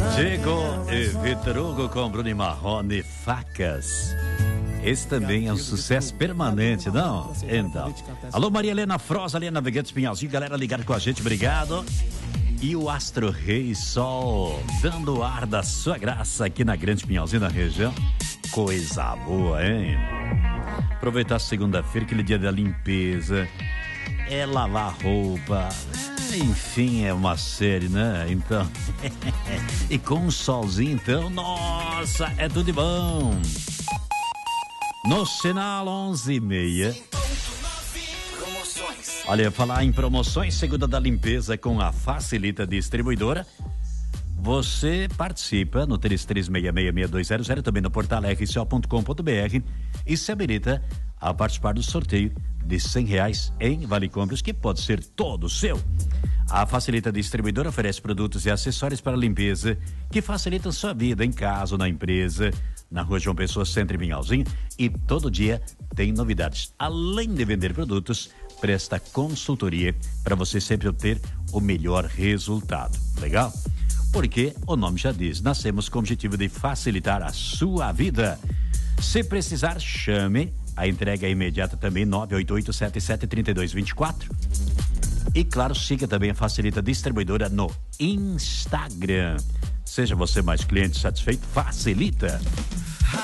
Diego e Vitor Hugo com Bruno e Marrone, Facas. Esse também é um sucesso permanente, não? Então. Alô, Maria Helena Froza, ali Navegantes Pinhalzinho, galera ligada com a gente, obrigado. E o Astro Rei Sol, dando o ar da sua graça aqui na Grande Pinhalzinho, na região. Coisa boa, hein? Aproveitar segunda-feira, aquele dia da limpeza, é lavar roupa, enfim, é uma série, né? Então, e com um solzinho, então, nossa, é tudo de bom. No sinal 11:30. Olha, falar em promoções, segunda da limpeza com a Facilita Distribuidora. Você participa no 33666200, também no portal rco.com.br e se habilita a participar do sorteio de R$100 em Vale Compras, que pode ser todo seu. A Facilita Distribuidora oferece produtos e acessórios para limpeza que facilitam sua vida em casa ou na empresa, na Rua João Pessoa, Centro e Pinhalzinho, e todo dia tem novidades. Além de vender produtos, presta consultoria para você sempre obter o melhor resultado. Legal? Porque o nome já diz, nascemos com o objetivo de facilitar a sua vida. Se precisar, chame. A entrega é imediata também, 988773224. E claro, siga também a Facilita Distribuidora no Instagram. Seja você mais cliente satisfeito, Facilita.